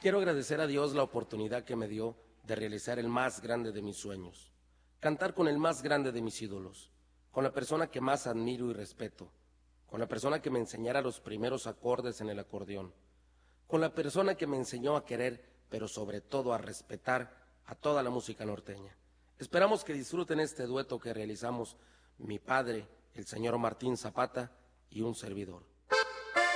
Quiero agradecer a Dios la oportunidad que me dio de realizar el más grande de mis sueños, cantar con el más grande de mis ídolos, con la persona que más admiro y respeto, con la persona que me enseñara los primeros acordes en el acordeón, con la persona que me enseñó a querer, pero sobre todo a respetar a toda la música norteña. Esperamos que disfruten este dueto que realizamos mi padre, el señor Martín Zapata, y un servidor.